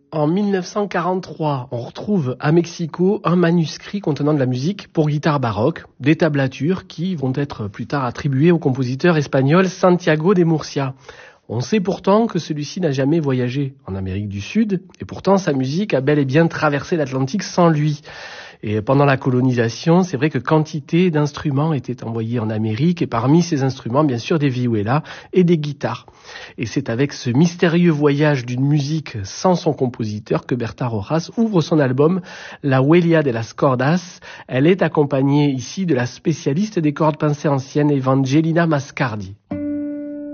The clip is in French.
En 1943, on retrouve à Mexico un manuscrit contenant de la musique pour guitare baroque, des tablatures qui vont être plus tard attribuées au compositeur espagnol Santiago de Murcia. On sait pourtant que celui-ci n'a jamais voyagé en Amérique du Sud, et pourtant sa musique a bel et bien traversé l'Atlantique sans lui. Et pendant la colonisation, c'est vrai que quantité d'instruments étaient envoyés en Amérique, et parmi ces instruments, bien sûr, des vihuelas et des guitares. Et c'est avec ce mystérieux voyage d'une musique sans son compositeur que Berta Rojas ouvre son album La Huella de las Cordas. Elle est accompagnée ici de la spécialiste des cordes pincées anciennes Evangelina Mascardi.